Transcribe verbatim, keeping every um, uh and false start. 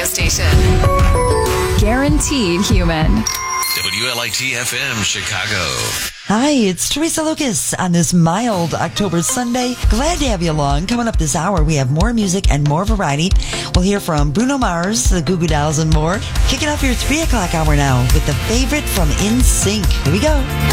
station. Guaranteed human. W L I T F M Chicago. Hi, it's Teresa Lucas on this mild October Sunday. Glad to have you along. Coming up this hour, we have more music and more variety. We'll hear from Bruno Mars, the Goo Goo Dolls, and more. Kicking off your three o'clock hour now with the favorite from N Sync. Here we go.